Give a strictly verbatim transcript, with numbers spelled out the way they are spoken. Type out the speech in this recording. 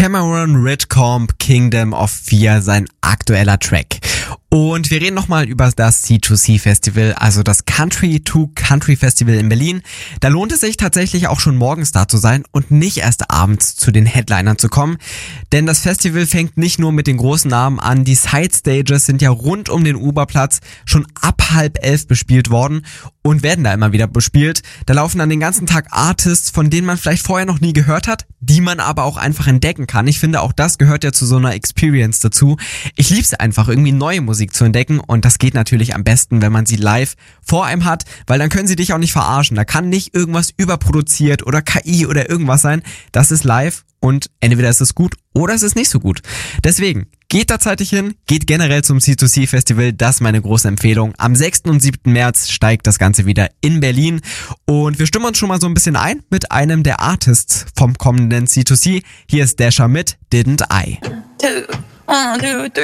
Cameron Ridcomb, Kingdom of Fear, sein aktueller Track. Und wir reden nochmal über das C zwei C Festival, also das Country to Country Festival in Berlin. Da lohnt es sich tatsächlich auch schon morgens da zu sein und nicht erst abends zu den Headlinern zu kommen. Denn das Festival fängt nicht nur mit den großen Namen an, die Side-Stages sind ja rund um den Uberplatz schon ab halb elf bespielt worden und werden da immer wieder bespielt. Da laufen dann den ganzen Tag Artists, von denen man vielleicht vorher noch nie gehört hat, die man aber auch einfach entdecken kann. Ich finde, auch das gehört ja zu so einer Experience dazu. Ich lieb's einfach, irgendwie neue Musik zu entdecken, und das geht natürlich am besten, wenn man sie live vor einem hat, weil dann können sie dich auch nicht verarschen. Da kann nicht irgendwas überproduziert oder K I oder irgendwas sein. Das ist live und entweder ist es gut oder es ist nicht so gut. Deswegen, geht da zeitig hin, geht generell zum C zwei C Festival, das ist meine große Empfehlung. Am sechsten und siebten März steigt das Ganze wieder in Berlin und wir stimmen uns schon mal so ein bisschen ein mit einem der Artists vom kommenden C zwei C. Hier ist Dasher mit Didn't I. Two, one, two, three.